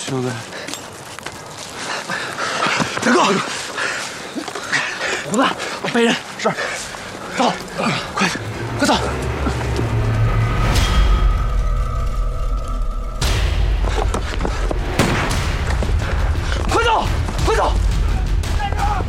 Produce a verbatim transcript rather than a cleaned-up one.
师哥， 大哥， 胡子，背人， 是，走，快点。